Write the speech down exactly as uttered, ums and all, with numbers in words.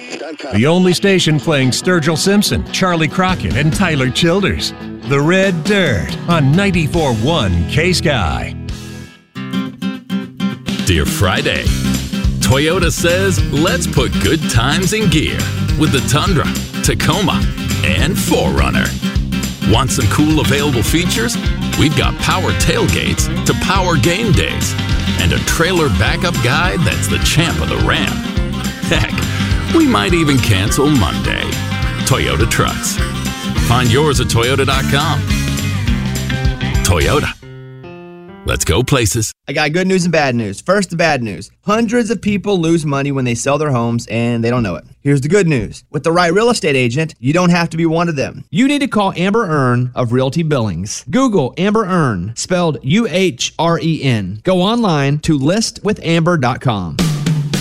The only station playing Sturgill Simpson, Charlie Crockett, and Tyler Childers. The Red Dirt on ninety-four point one K-Sky. Dear Friday, Toyota says let's put good times in gear with the Tundra, Tacoma, and four runner. Want some cool available features? We've got power tailgates to power game days and a trailer backup guide that's the champ of the Ram. Heck, we might even cancel Monday. Toyota Trucks. Find yours at toyota dot com. Toyota. Let's go places. I got good news and bad news. First, the bad news. Hundreds of people lose money when they sell their homes and they don't know it. Here's the good news. With the right real estate agent, you don't have to be one of them. You need to call Amber Earn of Realty Billings. Google Amber Earn, spelled U H R E N. Go online to list with amber dot com.